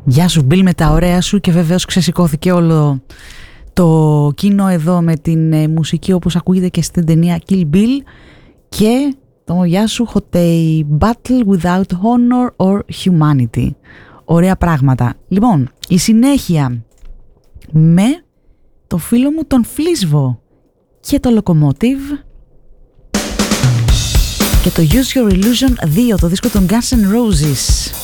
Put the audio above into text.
Γεια σου Μπιλ με τα ωραία σου, και βεβαίως ξεσηκώθηκε όλο το κοινό εδώ με την μουσική όπως ακούγεται και στην ταινία Kill Bill, και το γεια σου Hotei Battle Without Honor or Humanity. Ωραία πράγματα. Λοιπόν, η συνέχεια με το φίλο μου τον Φλίσβο και το Locomotive και το Use Your Illusion 2, το δίσκο των Guns N' Roses.